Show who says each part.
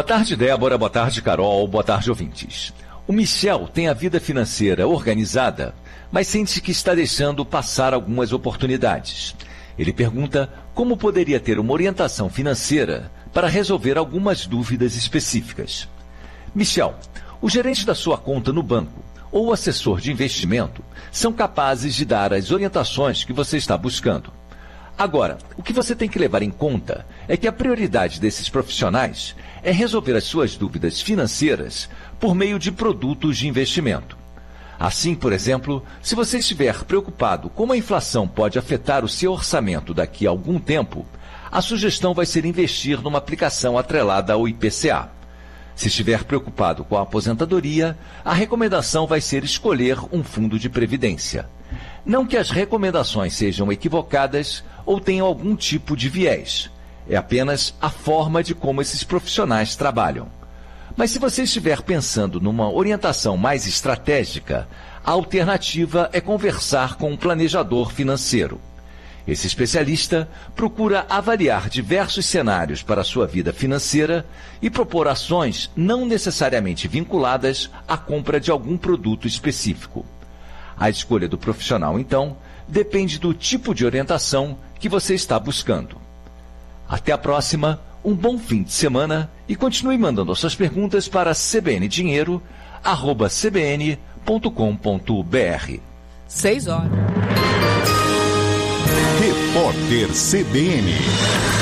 Speaker 1: Boa tarde, Débora. Boa tarde, Carol. Boa tarde, ouvintes. O Michel tem a vida financeira organizada, mas sente que está deixando passar algumas oportunidades. Ele pergunta como poderia ter uma orientação financeira para resolver algumas dúvidas específicas. Michel, o gerente da sua conta no banco ou o assessor de investimento são capazes de dar as orientações que você está buscando. Agora, o que você tem que levar em conta é que a prioridade desses profissionais é resolver as suas dúvidas financeiras por meio de produtos de investimento. Assim, por exemplo, se você estiver preocupado como a inflação pode afetar o seu orçamento daqui a algum tempo, a sugestão vai ser investir numa aplicação atrelada ao IPCA. Se estiver preocupado com a aposentadoria, a recomendação vai ser escolher um fundo de previdência. Não que as recomendações sejam equivocadas ou tenham algum tipo de viés. É apenas a forma de como esses profissionais trabalham. Mas se você estiver pensando numa orientação mais estratégica, a alternativa é conversar com um planejador financeiro. Esse especialista procura avaliar diversos cenários para a sua vida financeira e propor ações não necessariamente vinculadas à compra de algum produto específico. A escolha do profissional, então, depende do tipo de orientação que você está buscando. Até a próxima, um bom fim de semana e continue mandando suas perguntas para cbndinheiro@cbn.com.br.
Speaker 2: 6 horas.
Speaker 3: Repórter CBN.